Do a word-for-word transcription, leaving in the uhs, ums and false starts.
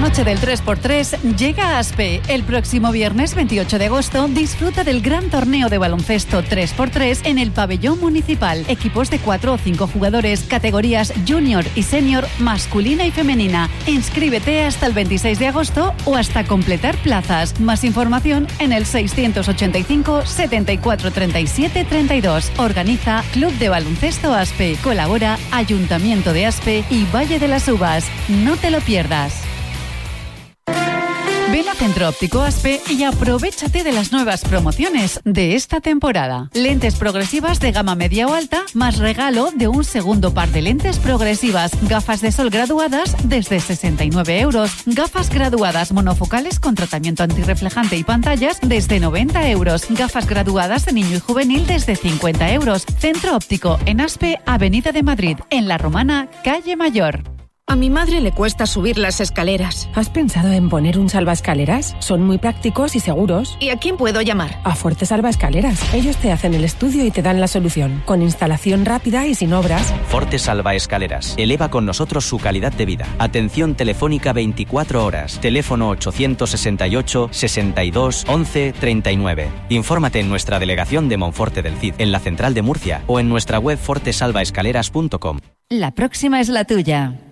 noche del tres por tres llega a Aspe. El próximo viernes veintiocho de agosto disfruta del gran torneo de baloncesto tres por tres en el pabellón municipal. Equipos de cuatro o cinco jugadores, categorías junior y senior, masculina y femenina. Inscríbete hasta el veintiséis de agosto o hasta completar plazas. Más información en el seiscientos ochenta y cinco, setenta y cuatro, treinta y siete, treinta y dos. Organiza Club de Baloncesto Aspe. Colabora Ayuntamiento de Aspe y Valle de las Uvas. No te lo pierdas. Ven a Centro Óptico Aspe y aprovéchate de las nuevas promociones de esta temporada. Lentes progresivas de gama media o alta, más regalo de un segundo par de lentes progresivas. Gafas de sol graduadas desde sesenta y nueve euros. Gafas graduadas monofocales con tratamiento antirreflejante y pantallas desde noventa euros. Gafas graduadas de niño y juvenil desde cincuenta euros. Centro Óptico en Aspe, Avenida de Madrid, en La Romana, Calle Mayor. A mi madre le cuesta subir las escaleras. ¿Has pensado en poner un salvaescaleras? Son muy prácticos y seguros. ¿Y a quién puedo llamar? A Fuerte Salvaescaleras. Ellos te hacen el estudio y te dan la solución. Con instalación rápida y sin obras. Forte Salvaescaleras. Eleva con nosotros su calidad de vida. Atención telefónica veinticuatro horas. Teléfono ochocientos sesenta y ocho, sesenta y dos, once, treinta y nueve. Infórmate en nuestra delegación de Monforte del Cid, en la central de Murcia o en nuestra web forte salvaescaleras punto com. La próxima es la tuya.